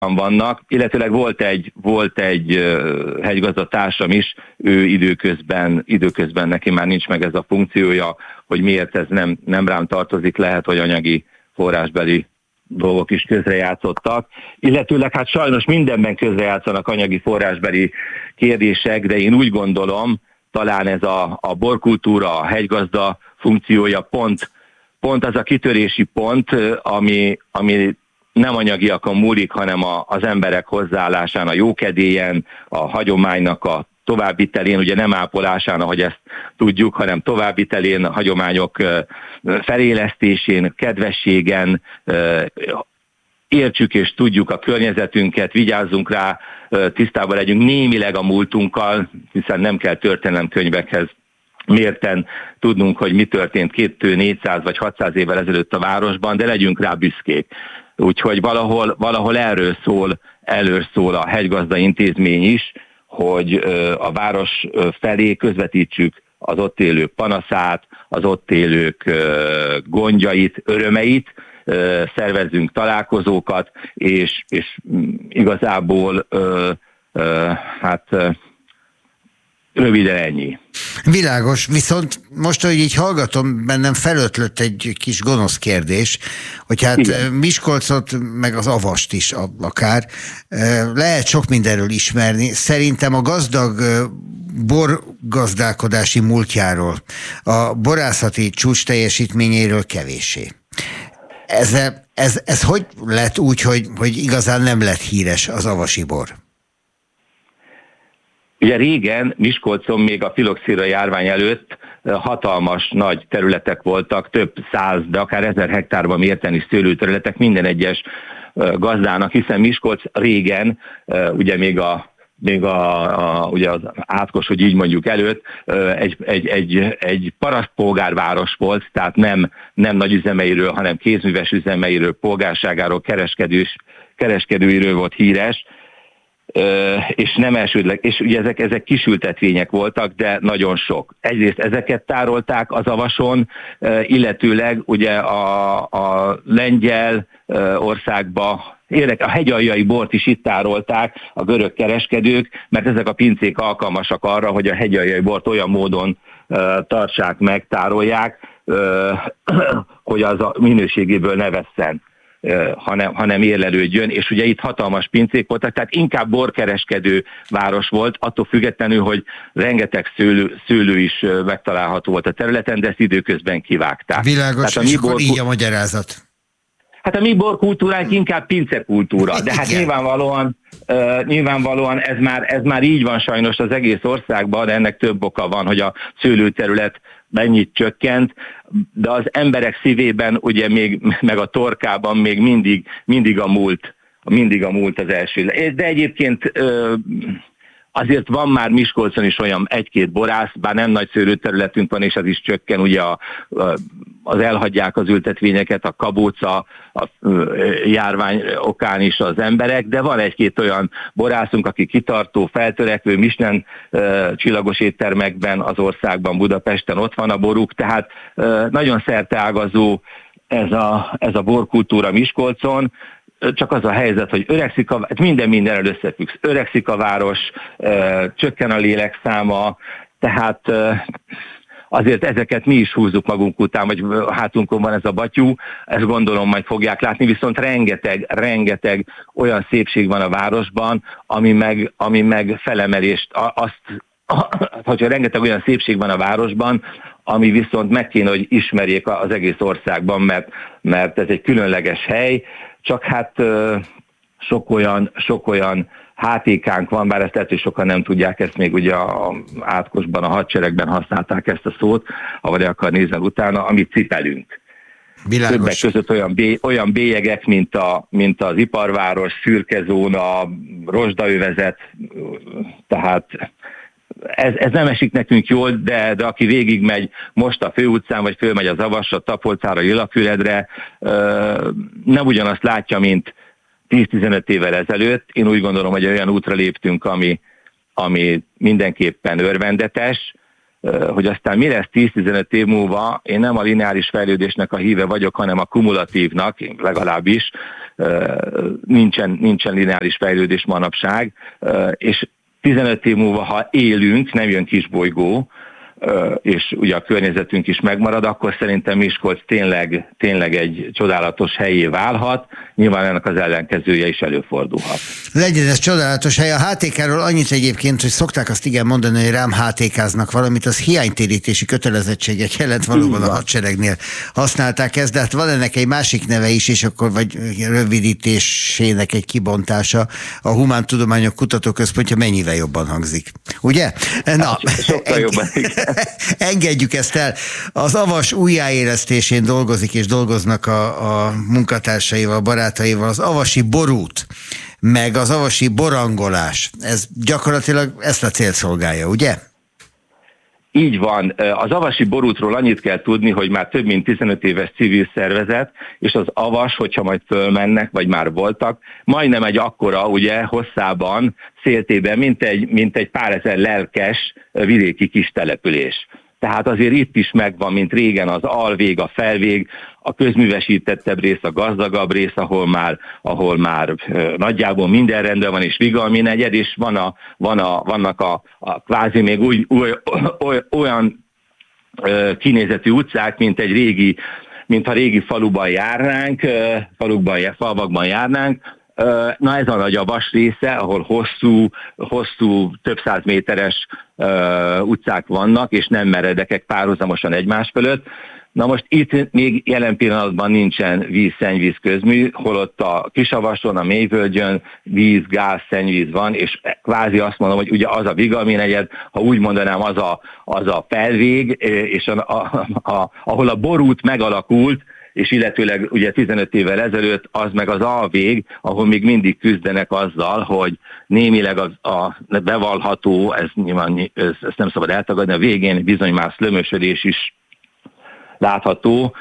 vannak, illetőleg volt egy hegygazdatársam is, ő időközben neki már nincs meg ez a funkciója, hogy miért ez nem rám tartozik, lehet, hogy anyagi forrásbeli dolgok is közrejátszottak, illetőleg hát sajnos mindenben közrejátszanak anyagi forrásbeli kérdések, de én úgy gondolom, talán ez a borkultúra, a hegygazda funkciója pont az a kitörési pont, ami nem anyagiakon múlik, hanem az emberek hozzáállásán, a jókedélyen, a hagyománynak a továbbvitelén, ugye nem ápolásán, ahogy ezt tudjuk, hanem továbbvitelén, a hagyományok felélesztésén, kedvességen, értsük és tudjuk a környezetünket, vigyázzunk rá, tisztában legyünk némileg a múltunkkal, hiszen nem kell történelemkönyvekhez mérten tudnunk, hogy mi történt 200, 400 vagy 600 évvel ezelőtt a városban, de legyünk rá büszkék. Úgyhogy valahol erről szól a hegygazda intézmény is, hogy a város felé közvetítsük az ott élők panaszát, az ott élők gondjait, örömeit, szervezzünk találkozókat, és igazából röviden ennyi. Világos, viszont most, hogy így hallgatom, bennem felötlött egy kis gonosz kérdés, hogy hát igen. Miskolcot, meg az Avast is akár, lehet sok mindenről ismerni. Szerintem a gazdag borgazdálkodási múltjáról, a borászati csúcs teljesítményéről kevéssé. Ez hogy lett úgy, hogy igazán nem lett híres az avasi bor? Ugye régen Miskolcon még a filoxéra járvány előtt hatalmas nagy területek voltak, több 100, de akár 1000 hektárban mérten szőlőterületek minden egyes gazdának, hiszen Miskolc régen, ugye még ugye az átkos, hogy így mondjuk előtt, egy parasztpolgárváros volt, tehát nem nagy üzemeiről, hanem kézműves üzemeiről, polgárságáról, kereskedőiről volt híres, és nem elsődleg, és ugye ezek kisültetvények voltak, de nagyon sok. Egyrészt ezeket tárolták az Avason, illetőleg ugye a lengyel országba, a hegyaljai bort is itt tárolták a görög kereskedők, mert ezek a pincék alkalmasak arra, hogy a hegyaljai bort olyan módon tartsák meg, tárolják, hogy az a minőségéből ne vesszen, hanem érlelődjön, és ugye itt hatalmas pincék voltak, tehát inkább borkereskedő város volt, attól függetlenül, hogy rengeteg szőlő is megtalálható volt a területen, de ezt időközben kivágták. Világos, és akkor így a magyarázat. Hát a mi borkultúránk inkább pincekultúra, de hát nyilvánvalóan ez már így van sajnos az egész országban, de ennek több oka van, hogy a szőlőterület mennyit csökkent, de az emberek szívében, ugye meg a torkában még mindig a múlt az első. De egyébként azért van már Miskolcon is olyan egy-két borász, bár nem nagy szőlőterületünk van, és az is csökken, ugye az elhagyják az ültetvényeket, a kabóca, a járvány okán is az emberek, de van egy-két olyan borászunk, aki kitartó, feltörekvő, Michelin csillagos éttermekben az országban, Budapesten ott van a boruk, tehát nagyon szerteágazó ez a borkultúra Miskolcon. Csak az a helyzet, hogy öregszik mindenről összefügg. Öregszik a város, csökken a lélekszáma, tehát azért ezeket mi is húzzuk magunk után, vagy hátunkon van ez a batyú, ezt gondolom majd fogják látni, viszont rengeteg olyan szépség van a városban, ami meg felemelést, hogyha rengeteg olyan szépség van a városban, ami viszont meg kéne, hogy ismerjék az egész országban, mert ez egy különleges hely, csak hát sok olyan hátékánk van, bár ezt lehet, hogy sokan nem tudják, ezt még ugye a átkosban, a hadseregben használták ezt a szót, ha vagy akar nézni utána, amit cipelünk. Világos. Többek között olyan bélyegek, mint az iparváros, szürkezóna, rozsdaövezet, tehát ez nem esik nekünk jól, de aki végigmegy most a főutcán, vagy fölmegy az Avasra, Tapolcára, Gyulafületre, nem ugyanazt látja, mint 10-15 évvel ezelőtt. Én úgy gondolom, hogy olyan útra léptünk, ami mindenképpen örvendetes. hogy aztán mi lesz 10-15 év múlva, én nem a lineáris fejlődésnek a híve vagyok, hanem a kumulatívnak, legalábbis nincsen lineáris fejlődés manapság, és 15 év múlva, ha élünk, nem jön kisbolygó, és ugye a környezetünk is megmarad, akkor szerintem Miskolc tényleg egy csodálatos helyé válhat, nyilván ennek az ellenkezője is előfordulhat. Legyen ez csodálatos hely. A HTK-ról annyit egyébként, hogy szokták azt igen mondani, hogy rám HTK-znak valamit, az hiánytérítési kötelezettséget jelent, valóban a hadseregnél használták ezt, de hát van ennek egy másik neve is, és akkor vagy rövidítésének egy kibontása. A Humántudományok Kutatóközpontja mennyivel jobban hangzik. Ugye? Na, sokkal jobban. Engedjük ezt el. Az Avas újjáélesztésén dolgozik és dolgoznak a munkatársaival, barátaival. Az avasi borút, meg az avasi borangolás. Ez gyakorlatilag ezt a célt szolgálja, ugye? Így van. Az avasi borútról annyit kell tudni, hogy már több mint 15 éves civil szervezet, és az avas, hogyha majd fölmennek, vagy már voltak, majdnem egy akkora, ugye, hosszában, széltében, mint egy pár ezer lelkes vidéki kis település. Tehát azért itt is megvan, mint régen az alvég, a felvég, a közművesítettebb rész, a gazdagabb rész, ahol már nagyjából minden rendben van, és Vigalmi negyed, és vannak a kvázi még olyan kinézetű utcák, mintha régi faluban járnánk, falvakban járnánk. Na ez a nagy avas része, ahol hosszú több száz méteres utcák vannak, és nem meredekek párhuzamosan egymás fölött. Na most itt még jelen pillanatban nincsen víz-szennyvíz közmű, holott a Kisavason, a Mélyvölgyön víz, gáz, szennyvíz van, és kvázi azt mondom, hogy ugye az a Vigalmi negyed, ha úgy mondanám, az a felvég, és ahol a borút megalakult, és illetőleg ugye 15 évvel ezelőtt az meg az alvég, ahol még mindig küzdenek azzal, hogy némileg a bevallható, ezt nem szabad eltagadni, a végén bizony már szlömösödés is látható,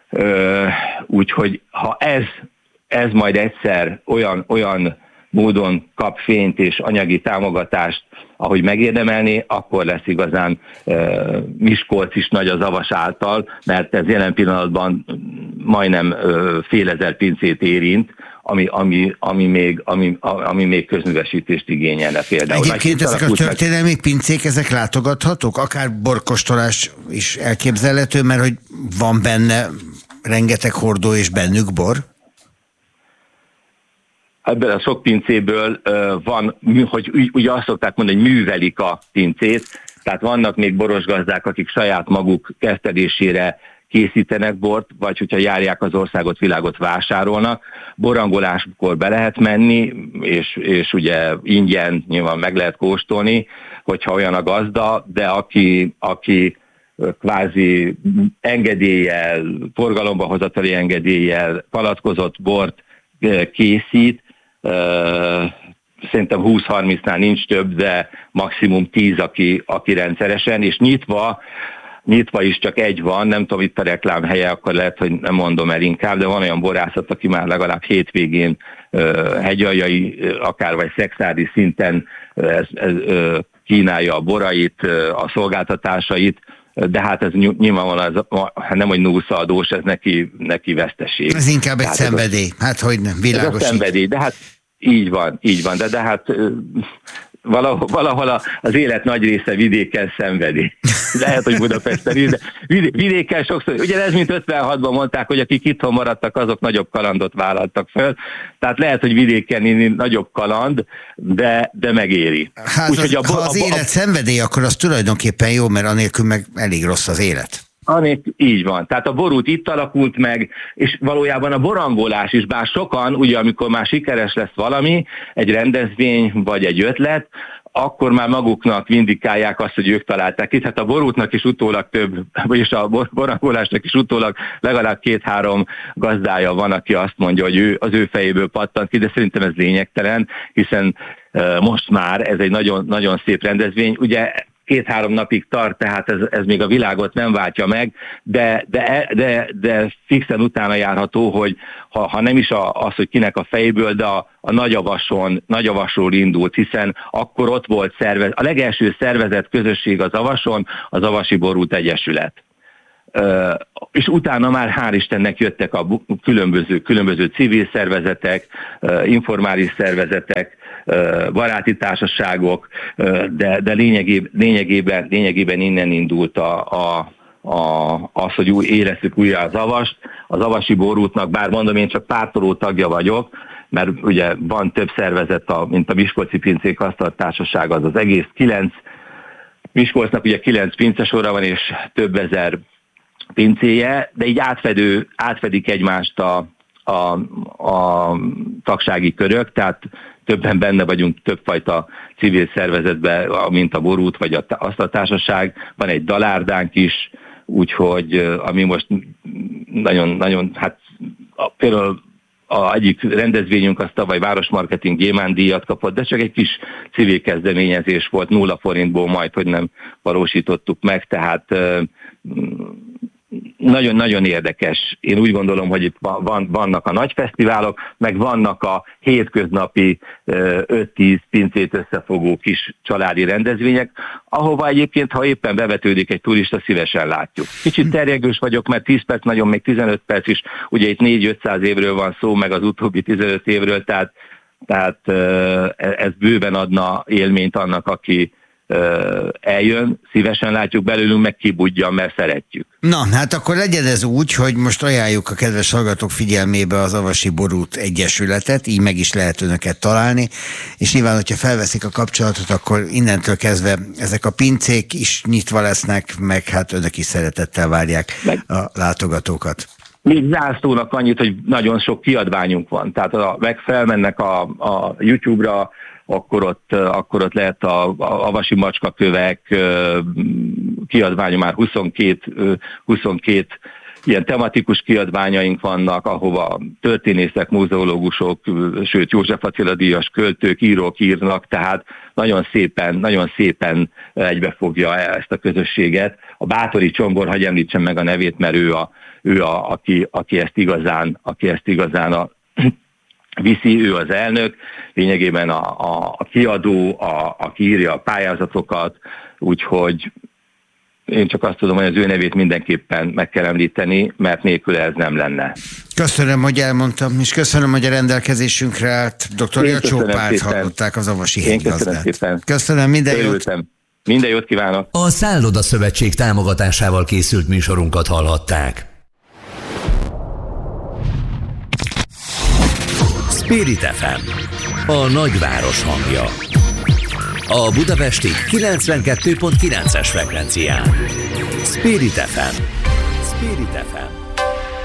úgyhogy ha ez majd egyszer olyan módon kap fényt és anyagi támogatást, ahogy megérdemelné, akkor lesz igazán Miskolc is nagy az avas által, mert ez jelen pillanatban majdnem fél ezer pincét érint, ami még közművesítést igényelne például. Egyébként ezek a történelmi pincék, ezek látogathatók? Akár borkostolás is elképzelhető, mert hogy van benne rengeteg hordó és bennük bor? Ebből a sok pincéből van, hogy ugye azt szokták mondani, hogy művelik a pincét, tehát vannak még boros gazdák, akik saját maguk kezdetésére készítenek bort, vagy hogyha járják az országot, világot, vásárolnak. Borangoláskor be lehet menni, és ugye ingyen nyilván meg lehet kóstolni, hogyha olyan a gazda, de aki kvázi engedéllyel, forgalomba hozatali engedéllyel palackozott bort készít, szerintem 20-30-nál nincs több, de maximum 10, aki rendszeresen, és nyitva is csak egy van, nem tudom, itt a reklámhelye, akkor lehet, hogy nem mondom el inkább, de van olyan borászat, aki már legalább hétvégén hegyaljai, akár vagy szexádi szinten kínálja a borait, a szolgáltatásait, de hát ez nyilvánvalóan nem, hogy nullszaldós, ez neki veszteség. Ez inkább egy szenvedély, hát hogy nem, világos. Ez a szenvedély, de hát így van, de hát valahol az élet nagy része vidéken szenvedi. Lehet, hogy Budapesten is, de vidéken sokszor, ugye ez mint 56-ban mondták, hogy akik itthon maradtak, azok nagyobb kalandot vállaltak föl. Tehát lehet, hogy vidéken nagyobb kaland, de megéri. Hát ha az élet szenvedély, akkor az tulajdonképpen jó, mert anélkül meg elég rossz az élet. Így van. Tehát a borút itt alakult meg, és valójában a borangolás is, bár sokan, ugye amikor már sikeres lesz valami, egy rendezvény vagy egy ötlet, akkor már maguknak vindikálják azt, hogy ők találták ki. Hát a borútnak is utólag több, vagyis a borangolásnak is utólag legalább 2-3 gazdája van, aki azt mondja, hogy az ő fejéből pattant ki, de szerintem ez lényegtelen, hiszen most már ez egy nagyon, nagyon szép rendezvény. Ugye 2-3 napig tart, tehát ez még a világot nem váltja meg, de fixen utána járható, hogy ha nem is az, hogy kinek a fejéből, de a Nagyavasról indult, hiszen akkor ott volt a legelső szervezett közösség az Avason, az Avasi Borút Egyesület. És utána már hál' Istennek jöttek a különböző civil szervezetek, informális szervezetek, baráti társaságok, de lényegében innen indult az, hogy érezzük újra az Avast. Az Avasi Borútnak, bár mondom, én csak pártoló tagja vagyok, mert ugye van több szervezet, mint a Miskolci Pincék Asztaltársaság, az egész 9. Miskolcnak ugye 9 pincesora van, és több ezer pincéje, de így átfedik egymást a tagsági körök, tehát többen benne vagyunk többfajta civil szervezetben, mint a Borút vagy a Asztaltársaság, van egy dalárdánk is, úgyhogy ami most nagyon, hát például egyik rendezvényünk az tavaly Városmarketing Gyémánt díjat kapott, de csak egy kis civil kezdeményezés volt, 0 forintból majd, hogy nem valósítottuk meg, tehát nagyon-nagyon érdekes. Én úgy gondolom, hogy itt vannak a nagy fesztiválok, meg vannak a hétköznapi 5-10 pincét összefogó kis családi rendezvények, ahova egyébként, ha éppen bevetődik egy turista, szívesen látjuk. Kicsit terjengős vagyok, mert 10 perc, nagyon még 15 perc is, ugye itt 400-500 évről van szó, meg az utóbbi 15 évről, tehát ez bőven adna élményt annak, aki eljön, szívesen látjuk belőlünk, meg kibudjan, mert szeretjük. Na, hát akkor legyen ez úgy, hogy most ajánljuk a kedves hallgatók figyelmébe az Avasi Borút Egyesületet, így meg is lehet önöket találni, és nyilván, hogyha felveszik a kapcsolatot, akkor innentől kezdve ezek a pincék is nyitva lesznek, meg hát önök is szeretettel várják a látogatókat. Még zászlónak annyit, hogy nagyon sok kiadványunk van, tehát meg felmennek a YouTube-ra, akkor ott lehet a Avasi Macskakövek kiadványa, már 22 ilyen tematikus kiadványaink vannak, ahova történészek, muzeológusok, sőt József Attila díjas költők, írók írnak, tehát nagyon szépen egybefogja ezt a közösséget. A Báthori Csombor, hagyj említsem meg a nevét, mert ő aki ezt igazán viszi, ő az elnök, lényegében a kiadó, aki írja a pályázatokat, úgyhogy én csak azt tudom, hogy az ő nevét mindenképpen meg kell említeni, mert nélküle ez nem lenne. Köszönöm, hogy elmondtam, és köszönöm, hogy a rendelkezésünkre állt. Dr. Jacsó Pált hallották, az Avasi hegygazdát. Köszönöm, minden jót. Minden jót kívánok. A Szálloda Szövetség támogatásával készült műsorunkat hallhatták. Spirit FM, a nagyváros hangja. A budapesti 92.9-es frekvencián. Spirit FM. Spirit FM.